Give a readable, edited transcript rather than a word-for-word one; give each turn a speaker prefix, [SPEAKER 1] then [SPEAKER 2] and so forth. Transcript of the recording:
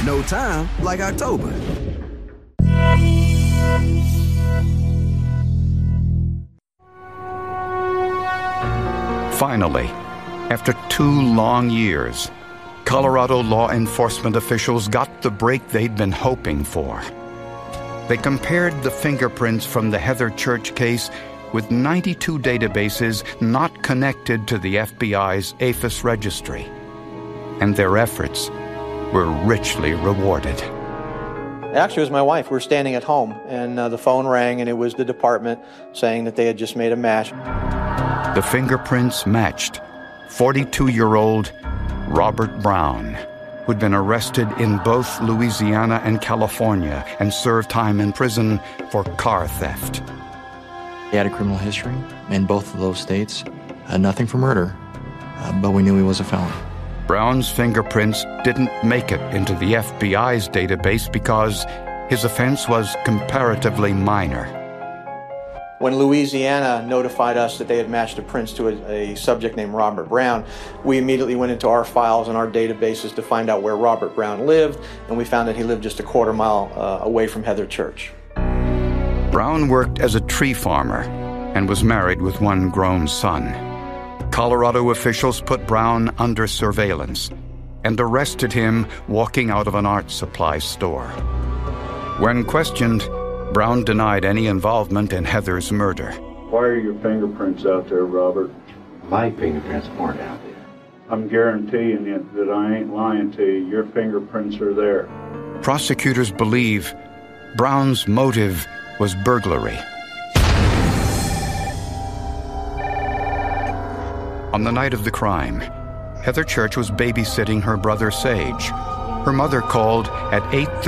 [SPEAKER 1] No time like October.
[SPEAKER 2] Finally, after 2 long years, Colorado law enforcement officials got the break they'd been hoping for. They compared the fingerprints from the Heather Church case with 92 databases not connected to the FBI's APHIS registry. And their efforts were richly rewarded.
[SPEAKER 3] Actually, it was my wife. We were standing at home, and the phone rang, and it was the department saying that they had just made a match.
[SPEAKER 2] The fingerprints matched 42-year-old Robert Brown, who'd been arrested in both Louisiana and California and served time in prison for car theft.
[SPEAKER 4] He had a criminal history in both of those states. Nothing for murder, but we knew he was a felon.
[SPEAKER 2] Brown's fingerprints didn't make it into the FBI's database because his offense was comparatively minor.
[SPEAKER 3] When Louisiana notified us that they had matched the prints to a subject named Robert Brown, we immediately went into our files and our databases to find out where Robert Brown lived, and we found that he lived just a quarter mile away from Heather Church.
[SPEAKER 2] Brown worked as a tree farmer and was married with 1 grown son. Colorado officials put Brown under surveillance and arrested him walking out of an art supply store. When questioned, Brown denied any involvement in Heather's murder.
[SPEAKER 5] Why are your fingerprints out there, Robert?
[SPEAKER 6] My fingerprints aren't out there.
[SPEAKER 5] I'm guaranteeing you that I ain't lying to you. Your fingerprints are there.
[SPEAKER 2] Prosecutors believe Brown's motive was burglary. On the night of the crime, Heather Church was babysitting her brother Sage. Her mother called at 8:30